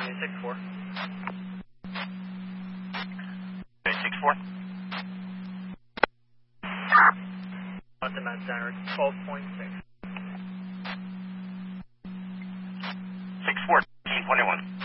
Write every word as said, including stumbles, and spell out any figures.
County six four. Okay, six four. Command Center, twelve point six. six four, twenty-one.